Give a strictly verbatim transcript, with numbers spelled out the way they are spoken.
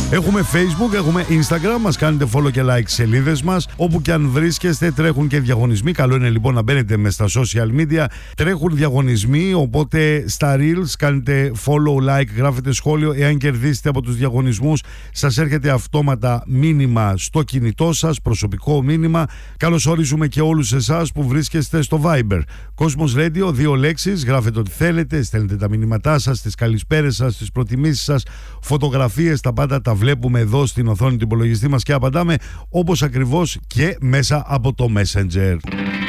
Έχουμε Facebook, έχουμε Instagram, μας κάνετε follow και like σελίδες μας. Όπου και αν βρίσκεστε τρέχουν και διαγωνισμοί. Καλό είναι λοιπόν να μπαίνετε μες στα social media. Τρέχουν διαγωνισμοί, οπότε στα Reels κάνετε follow, like, γράφετε σχόλιο. Εάν κερδίσετε από τους διαγωνισμούς, σας έρχεται αυτόματα μήνυμα στο κινητό σας, προσωπικό μήνυμα. Καλωσορίζουμε και όλους εσάς που βρίσκεστε στο Viber. Κόσμος Radio, δύο λέξεις, γράφετε ό,τι θέλετε, στέλνετε τα μηνύματά σας, τις καλησπέρες σας, τις προτιμήσεις σας, φωτογραφίες, τα πάντα τα βλέπουμε εδώ στην οθόνη του υπολογιστή μας και απαντάμε όπως ακριβώς και μέσα από το Messenger.